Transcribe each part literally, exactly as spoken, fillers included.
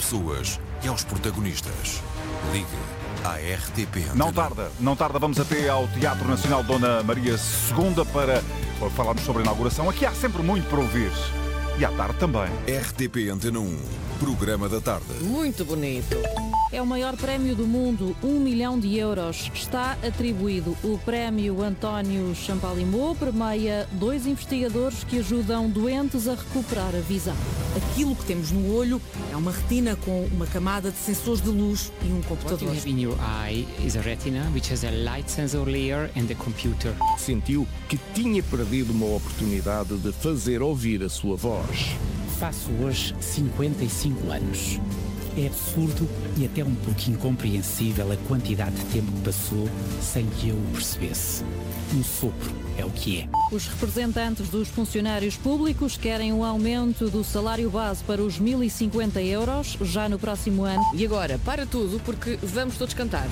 pessoas e aos protagonistas. Ligue à R T P Antena. Não tarda, não tarda, vamos até ao Teatro Nacional Dona Maria segunda para falarmos sobre a inauguração. Aqui há sempre muito para ouvir. E à tarde também. R T P Antena um, programa da tarde. Muito bonito. É o maior prémio do mundo, um milhão de euros. Está atribuído. O prémio António Champalimau premia dois investigadores que ajudam doentes a recuperar a visão. Aquilo que temos no olho é uma retina com uma camada de sensores de luz e um computador. What you have in your eye is a retina, which has a light sensor layer and the computer. Sentiu que tinha perdido uma oportunidade de fazer ouvir a sua voz. Faço hoje cinquenta e cinco anos. É absurdo e até um pouco incompreensível a quantidade de tempo que passou sem que eu o percebesse. Um sopro é o que é. Os representantes dos funcionários públicos querem um aumento do salário base para os mil e cinquenta euros já no próximo ano. E agora, para tudo, porque vamos todos cantar.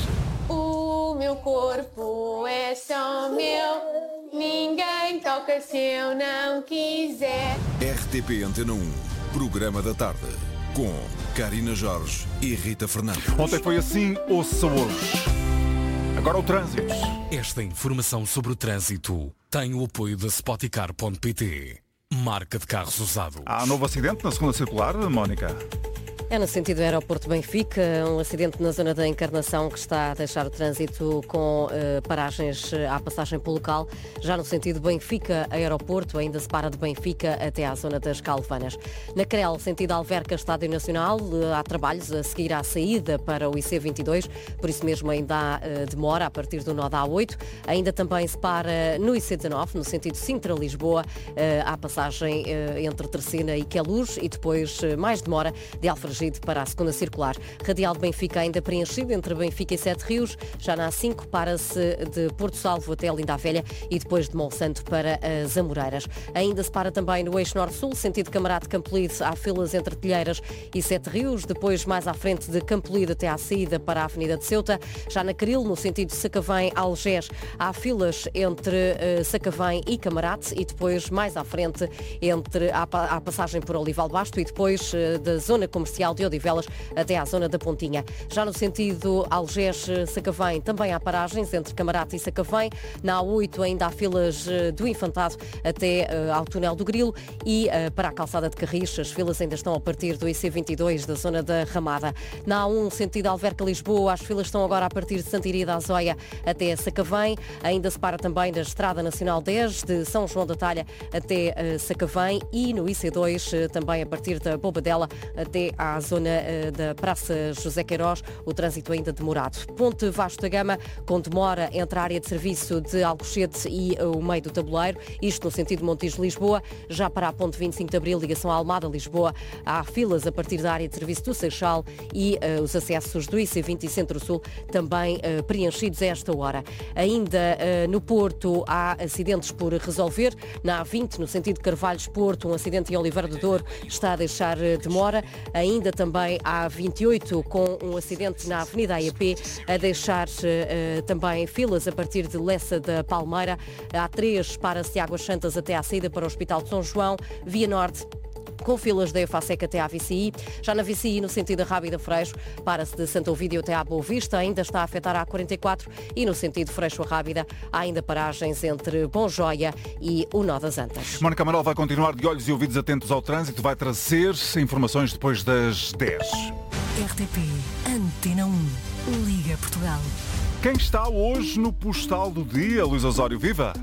O meu corpo é só meu, ninguém toca se eu não quiser. R T P Antena um, programa da tarde, com Karina Jorge e Rita Fernandes. Ontem foi assim, ouça hoje. Agora o trânsito. Esta informação sobre o trânsito tem o apoio da Spoticar ponto pt, marca de carros usados. Há novo acidente na segunda circular, Mónica? É no sentido do aeroporto Benfica, um acidente na zona da Encarnação que está a deixar o trânsito com uh, paragens à passagem pelo local. Já no sentido Benfica-aeroporto, ainda se para de Benfica até à zona das Calvanas. Na Crel, sentido Alverca, Estádio Nacional, uh, há trabalhos a seguir à saída para o I C vinte e dois, por isso mesmo ainda há uh, demora a partir do nó da A oito. Ainda também se para no I C dezanove, no sentido Sintra-Lisboa, uh, há passagem uh, entre Terceira e Queluz e depois uh, mais demora de Alfragide para a segunda circular. Radial de Benfica ainda preenchido entre Benfica e Sete Rios. Já na A cinco para-se de Porto Salvo até Linda a Velha e depois de Monsanto para as Amoreiras. Ainda se para também no eixo Norte-Sul, sentido Camarate Campolide, há filas entre Telheiras e Sete Rios. Depois mais à frente de Campolide até à saída para a Avenida de Ceuta. Já na Caril, no sentido Sacavém-Algés, há filas entre uh, Sacavém e Camarate e depois mais à frente entre a, a passagem por Olival Basto e depois uh, da zona comercial de Odivelas até à zona da Pontinha. Já no sentido Algés-Sacavém também há paragens entre Camarate e Sacavém. Na A oito ainda há filas do Infantado até uh, ao túnel do Grilo e uh, para a calçada de Carris as filas ainda estão a partir do I C vinte e dois da zona da Ramada. Na A um sentido Alverca-Lisboa as filas estão agora a partir de Santiria da Azóia até Sacavém. Ainda se para também da Estrada Nacional dez de São João da Talha até uh, Sacavém e no I C dois uh, também a partir da Bobadela até à zona uh, da Praça José Queiroz, o trânsito ainda demorado. Ponte Vasco da Gama, com demora entre a área de serviço de Alcochete e uh, o meio do tabuleiro, isto no sentido Montijo-Lisboa. Já para a Ponte vinte e cinco de Abril, ligação a Almada-Lisboa, há filas a partir da área de serviço do Seixal e uh, os acessos do I C vinte e Centro-Sul também uh, preenchidos a esta hora. Ainda uh, no Porto há acidentes por resolver. Na A vinte, no sentido Carvalhos-Porto, um acidente em Oliveira do Douro está a deixar uh, demora. Ainda também há vinte e oito com um acidente na Avenida A E P a deixar uh, também filas a partir de Lessa da Palmeira. Há três para-se Águas Santas até à saída para o Hospital de São João. Via Norte com filas da EFASEC até à V C I. Já na V C I, no sentido da Rábida Freixo, para-se de Santo Ovídio até à Boa Vista, ainda está a afetar a A quarenta e quatro e no sentido Freixo-Rábida há ainda paragens entre Bom Joia e o Nó das Antas. Mónica Amaral vai continuar de olhos e ouvidos atentos ao trânsito, vai trazer informações depois das dez. R T P Antena um, Liga Portugal. Quem está hoje no postal do dia, Luís Osório? Viva!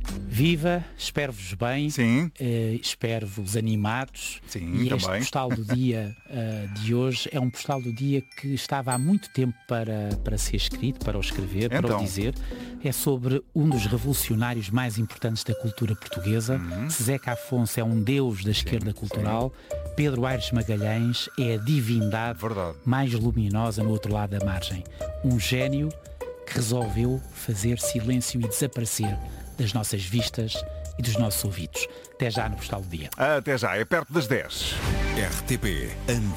Viva, espero-vos bem, Sim. Uh, espero-vos animados. Sim, e este também. postal do dia uh, de hoje é um postal do dia que estava há muito tempo para, para ser escrito, para o escrever, então. para o dizer. É sobre um dos revolucionários mais importantes da cultura portuguesa. Uhum. Zeca Afonso é um deus da esquerda sim, cultural. Sim. Pedro Aires Magalhães é a divindade Verdade. mais luminosa no outro lado da margem. Um gênio que resolveu fazer silêncio e desaparecer das nossas vistas e dos nossos ouvidos. Até já no postal do dia. Até já, é perto das dez. R T P Antena